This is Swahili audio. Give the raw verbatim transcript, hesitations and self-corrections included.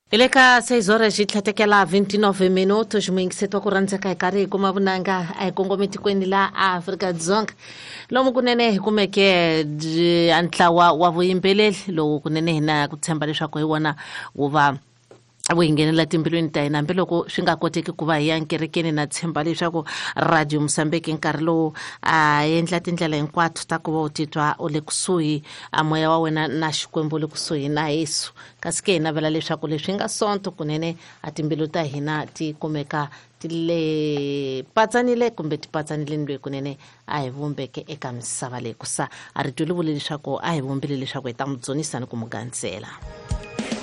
Ileka seis horas xitlhatekela vinte e nove minutos muingiseto ku randzeka hi karhi hi kuma vunanga a hi kongometi kweni la Afrika-Dzonga lomu kunene hi kumeke ntlawa wa vuyimbeleri lowu kunene hina ku tshemba leswaku hi wona wu va wu hi nghenela timbilwini ta hina hambiloko swi nga koteki ku va hi ya nkerekeni na tshemba leswaku Radio Mosambiki nkarhi lowu a endla tindlela hinkwato ta ku va u titwa u le kusuhi a moya wa wena na xikwembu le kusuhi na Yesu kasi ke hi navela leswaku leswi nga sonto kunene a timbilu ta hina ti kumeka ti le patsanile kumbe ti patsanile ndlwe kunene a hi vumbeke eka misava leyi kusa a ri twi vule leswaku a hi vumbile leswaku hi ta mu dzonisa ni ku mu gandzela.